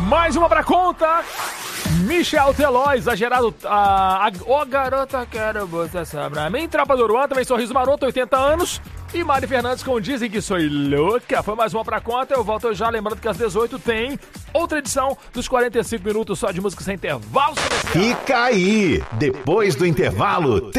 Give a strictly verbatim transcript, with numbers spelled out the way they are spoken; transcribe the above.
Mais uma pra conta. Michel Teló, exagerado. A, a, Ô garota, quero você só pra mim. Trapa do Uruan, também Sorriso Maroto, oitenta anos. E Mari Fernandes com Dizem que Sou Louca. Foi mais uma pra conta. Eu volto já, lembrando que às dezoito tem outra edição dos quarenta e cinco minutos só de música sem intervalo. Fica aí. Depois do intervalo,